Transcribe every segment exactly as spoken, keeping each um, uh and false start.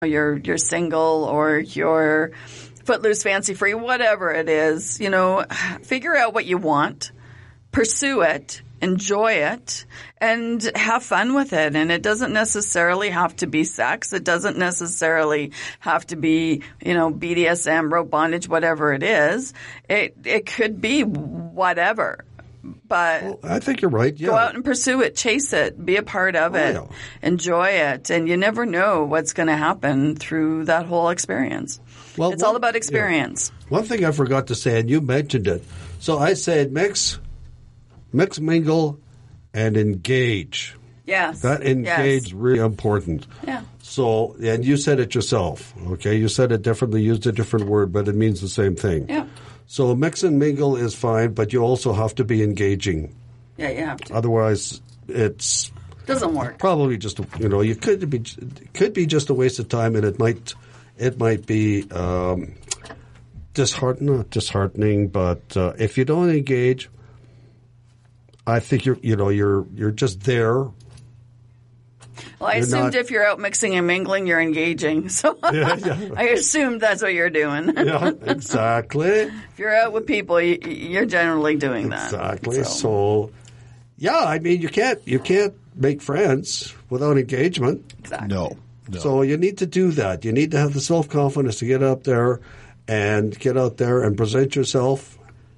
you're you're single or you're footloose, fancy free, whatever it is, you know, figure out what you want, pursue it, enjoy it, and have fun with it. And it doesn't necessarily have to be sex. It doesn't necessarily have to be, you know, B D S M, rope bondage, whatever it is. It it could be whatever. But well, I think you're right. Yeah. Go out and pursue it, chase it, be a part of oh, it, yeah. enjoy it, and you never know what's going to happen through that whole experience. Well, it's one, all about experience. Yeah. One thing I forgot to say, and you mentioned it. So I said mix, mix, mingle, and engage. Yes. That engage is really important. Yeah. So, and you said it yourself, okay? You said it differently, used a different word, but it means the same thing. Yeah. So mix and mingle is fine, but you also have to be engaging. Yeah, you have to. Otherwise, it's doesn't work. Probably just, you know, you could be could be just a waste of time, and it might it might be um, disheartening, not disheartening, but uh, if you don't engage, I think you're you know you're you're just there. Well, I you're assumed not, if you're out mixing and mingling, you're engaging. So yeah, yeah. I assumed that's what you're doing. Yeah, exactly. If you're out with people, you, you're generally doing that. Exactly. So. so, yeah, I mean, you can't you can't make friends without engagement. Exactly. No. no. So you need to do that. You need to have the self-confidence to get up there and get out there and present yourself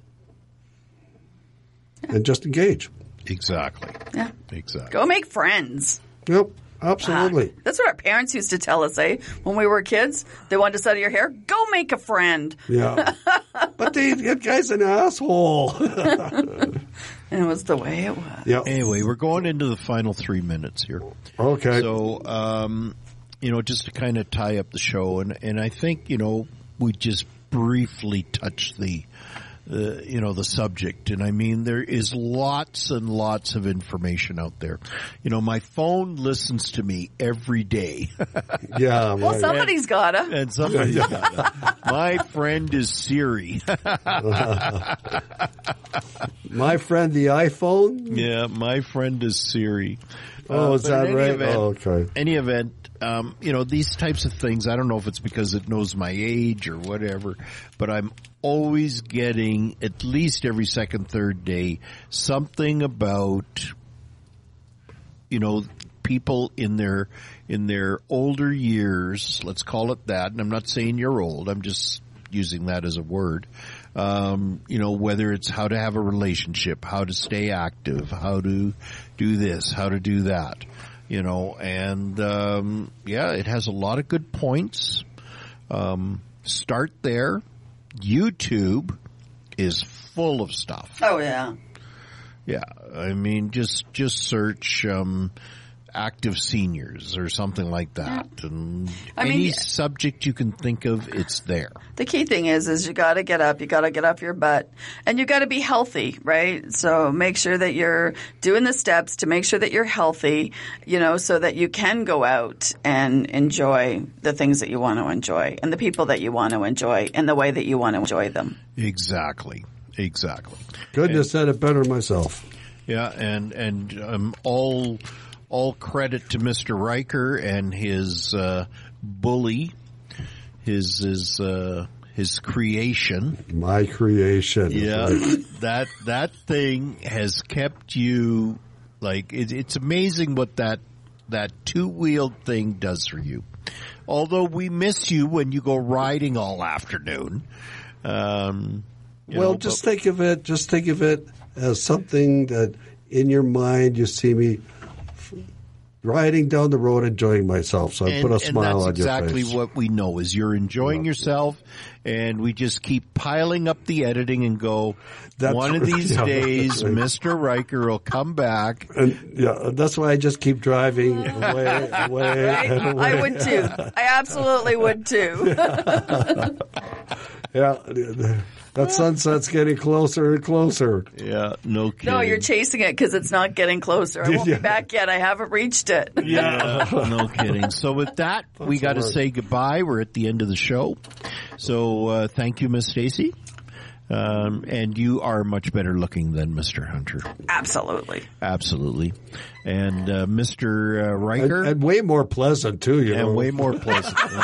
yeah. and just engage. Exactly. Yeah. Exactly. Go make friends. Yep. Absolutely. Ah, that's what our parents used to tell us, eh? When we were kids, they wanted us out of your hair. Go make a friend. Yeah. But the, that guy's an asshole. And it was the way it was. Yep. Anyway, we're going into the final three minutes here. Okay. So, um, you know, just to kind of tie up the show, and, and I think, you know, we just briefly touched the Uh, you know, the subject. And I mean, there is lots and lots of information out there. You know, my phone listens to me every day. Yeah. Well, right. somebody's gotta. And somebody's gotta. My friend is Siri. My friend, the iPhone? Yeah, my friend is Siri. Oh, uh, is that right? Event, oh, okay. Any event, um, you know, these types of things, I don't know if it's because it knows my age or whatever, but I'm always getting, at least every second, third day, something about, you know, people in their, in their older years, let's call it that, and I'm not saying you're old, I'm just using that as a word. Um, you know, whether it's how to have a relationship, how to stay active, how to do this, how to do that, you know, and, um, yeah, it has a lot of good points. Um, start there. YouTube is full of stuff. Oh, yeah. Yeah. I mean, just, just search, um, active seniors or something like that. Yeah. And I any mean, subject you can think of, it's there. The key thing is, is you got to get up, you got to get off your butt, and you got to be healthy, right? So make sure that you're doing the steps to make sure that you're healthy, you know, so that you can go out and enjoy the things that you want to enjoy and the people that you want to enjoy and the way that you want to enjoy them. Exactly. Exactly. Couldn't and, have said it better myself. Yeah. And, and, um, all, all credit to Mister Riker and his, uh, bully, his, his, uh, his creation. My creation. Yeah. that, that thing has kept you, like, it, it's amazing what that, that two-wheeled thing does for you. Although we miss you when you go riding all afternoon. Um, you well, know, just but, think of it, just think of it as something that in your mind you see me riding down the road enjoying myself, so I and, put a smile on exactly your face. That's exactly what we know is you're enjoying yourself, and we just keep piling up the editing and go, that's one of these yeah, days, right. Mister Riker will come back. And yeah, that's why I just keep driving away, away, I, and away. I would too. I absolutely would too. Yeah. That sunset's getting closer and closer. Yeah, no kidding. No, you're chasing it because it's not getting closer. I won't yeah. be back yet. I haven't reached it. Yeah, no kidding. So with that, That's we got to say goodbye. We're at the end of the show. So uh, thank you, Miss Stacy. Um, and you are much better looking than Mister Hunter. Absolutely. Absolutely. And uh, Mister Uh, Riker. And, and way more pleasant, too. You and know. way more pleasant.